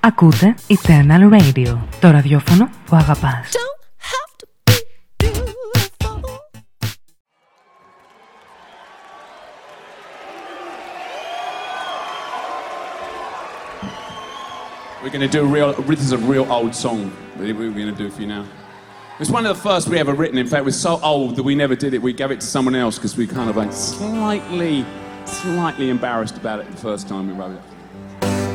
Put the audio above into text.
Ακούτε Eternal Radio, το ραδιόφωνο που αγαπάς. We're going to do this is a real old song that we're going to do for you now. It's one of the first we ever written. In fact, it was so old that we never did it. We gave it to someone else because we kind of like slightly embarrassed about it the first time we wrote it.